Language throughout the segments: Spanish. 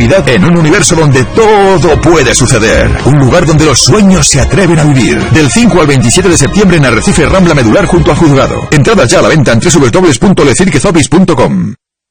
posibilidad en un universo donde todo puede suceder. Un lugar donde los sueños se atreven a vivir. Del 5 al 27 de septiembre en Arrecife, Rambla Medular junto al Juzgado. Entradas ya a la venta en www.lecirquezobis.com.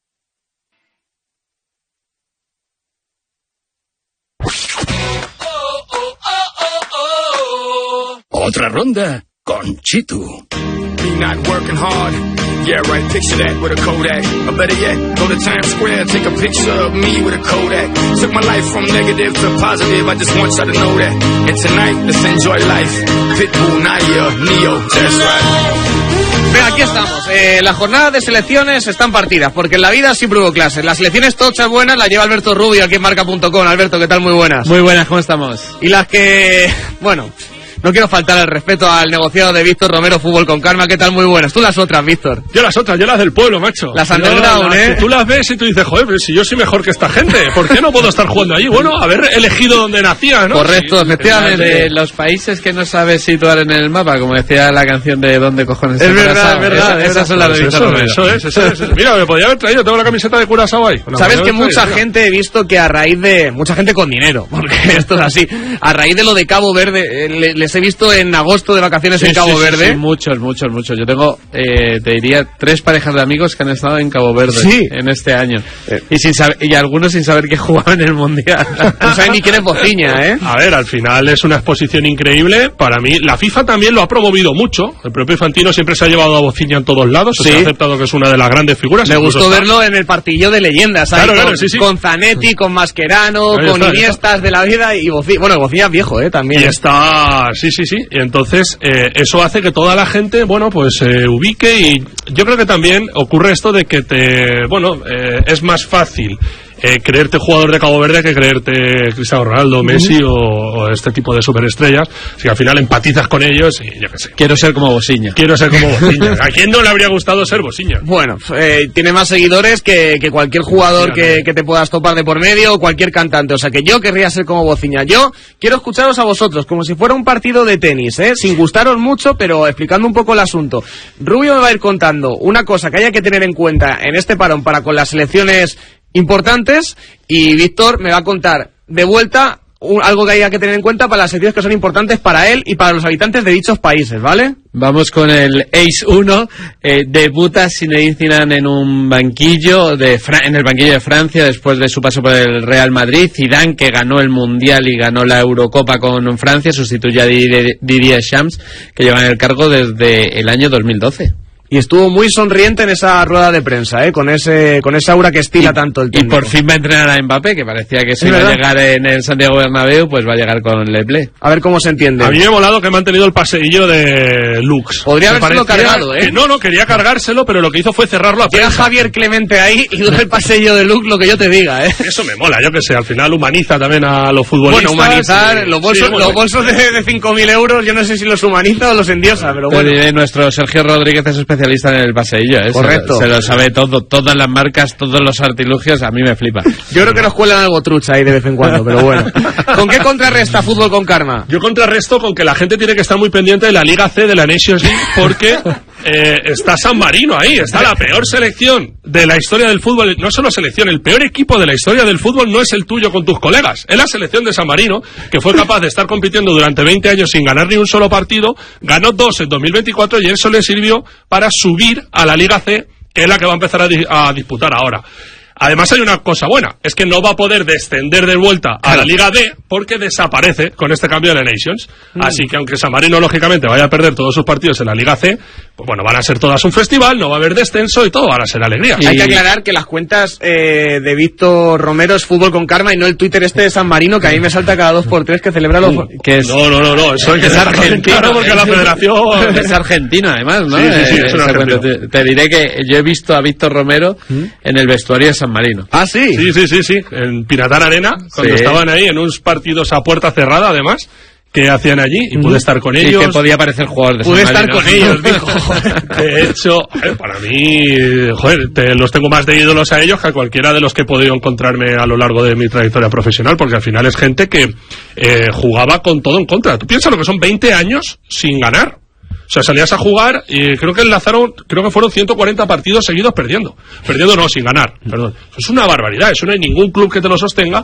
Otra ronda con Chitu. Me not working hard. Yeah, right, picture that with a Kodak. Or better yet, go to Times Square, take a picture of me with a Kodak. Took my life from negative to positive, I just want y'all to know that. And tonight, let's enjoy life. Pitbull, Nadia, Neo, that's right. Venga, aquí estamos. Las jornadas de selecciones están partidas, porque en la vida siempre hubo clases. Las selecciones tochas buenas las lleva Alberto Rubio aquí en Marca.com. Alberto, ¿qué tal? Muy buenas. Muy buenas, ¿cómo estamos? Y las que, bueno, no quiero faltar el respeto al negociado de Víctor Romero, Fútbol con Karma. ¿Qué tal? Muy buenas. Tú las otras, Víctor. Yo las otras, yo las del pueblo, macho. Las underground, ¿eh? Tú las ves y tú dices, joder, pero si yo soy mejor que esta gente, ¿por qué no puedo estar jugando allí? Bueno, haber elegido donde nacía, ¿no? Correcto, sí, efectivamente. De los países que no sabes situar en el mapa, como decía la canción de ¿Dónde cojones? Es verdad, es verdad. Esas son las de Víctor Romero. Eso es. Mira, me podía haber traído, tengo la camiseta de Curazao ahí. Sabes que mucha gente he visto que a raíz de... Mucha gente con dinero, porque esto es así. A raíz de lo de Cabo Verde, les he visto en agosto de vacaciones en Cabo Verde. Sí, muchos. Yo tengo, te diría, 3 parejas de amigos que han estado en Cabo Verde en este año. Y algunos sin saber que jugaban en el Mundial. No saben ni quién es Bociña, ¿eh? A ver, al final es una exposición increíble. Para mí, la FIFA también lo ha promovido mucho. El propio Infantino siempre se ha llevado a Bociña en todos lados. Se ha aceptado que es una de las grandes figuras. Me gustó verlo en el partillo de leyendas. Claro, con Zanetti, con Mascherano, con Iniestas de la vida y Bociña. Bueno, Bociña es viejo, también. Y está... Sí. Y entonces, eso hace que toda la gente, bueno, pues se ubique, y yo creo que también ocurre esto de que es más fácil creerte jugador de Cabo Verde que creerte Cristiano Ronaldo, Messi o este tipo de superestrellas. Si al final empatizas con ellos y yo qué sé. Quiero ser como Bociña. ¿A quién no le habría gustado ser Bociña? Bueno, tiene más seguidores que cualquier jugador que te puedas topar de por medio, o cualquier cantante. O sea que yo querría ser como Bociña. Yo quiero escucharos a vosotros como si fuera un partido de tenis, sin gustaros mucho, pero explicando un poco el asunto. Rubio me va a ir contando una cosa que haya que tener en cuenta en este parón para con las selecciones importantes, y Víctor me va a contar de vuelta algo que haya que tener en cuenta para las selecciones que son importantes para él y para los habitantes de dichos países, ¿vale? Vamos con el Ace 1. Debuta Zinedine Zidane en un banquillo en el banquillo de Francia después de su paso por el Real Madrid. Zidane, que ganó el Mundial y ganó la Eurocopa con Francia, sustituye a Didier Deschamps, que lleva en el cargo desde el año 2012. Y estuvo muy sonriente en esa rueda de prensa, con ese aura que estila tanto el técnico. Y por fin va a entrenar a Mbappé, que parecía que se iba a llegar en el Santiago Bernabéu, pues va a llegar con Le Play. A ver cómo se entiende. A mí me ha molado que me han tenido el paseillo de Lux. Podría habérselo cargado, No, quería cargárselo, pero lo que hizo fue cerrarlo a prensa. Llega Javier Clemente ahí y dura el paseillo de Lux, lo que yo te diga, Eso me mola, yo que sé, al final humaniza también a los futbolistas. Bueno, humanizar, los bolsos de 5.000 euros, yo no sé si los humaniza o los endiosa, pero bueno. Nuestro Sergio Rodríguez es especialista en el paseillo. Correcto. Se lo sabe todo, todas las marcas, todos los artilugios, a mí me flipa. Yo creo que nos cuelan algo trucha ahí de vez en cuando, pero bueno. ¿Con qué contrarresta Fútbol con Karma? Yo contrarresto con que la gente tiene que estar muy pendiente de la Liga C, de la Nations League, porque está San Marino ahí, está la peor selección de la historia del fútbol. No solo selección, el peor equipo de la historia del fútbol no es el tuyo con tus colegas, es la selección de San Marino, que fue capaz de estar compitiendo durante 20 años sin ganar ni un solo partido, ganó 2 en 2024 y eso le sirvió para subir a la Liga C, que es la que va a empezar a disputar ahora. Además hay una cosa buena, es que no va a poder descender de vuelta a la Liga D porque desaparece con este cambio de la Nations. Así que aunque San Marino lógicamente vaya a perder todos sus partidos en la Liga C, pues bueno, van a ser todas un festival, no va a haber descenso y todo van a ser alegría. Hay que aclarar que las cuentas de Víctor Romero es Fútbol con Karma y no el Twitter de San Marino, que a mí me salta cada 2x3 que celebra los... No, eso es que es argentino, claro, porque la federación... Es argentino además, ¿no? Sí, es argentino. Te diré que yo he visto a Víctor Romero en el vestuario de San Marino. ¿Ah, sí? Sí, en Piratán Arena, cuando estaban ahí en unos partidos a puerta cerrada además, que hacían allí, y pude estar con ellos. Y que podía parecer jugador de San Marino. Pude estar con ellos, dijo. De hecho, para mí, los tengo más de ídolos a ellos que a cualquiera de los que he podido encontrarme a lo largo de mi trayectoria profesional, porque al final es gente que jugaba con todo en contra. Tú piensas lo que son 20 años sin ganar. O sea, salías a jugar y creo que fueron 140 partidos seguidos perdiendo. Perdiendo no, sin ganar, perdón. Eso es una barbaridad, eso no hay ningún club que te lo sostenga.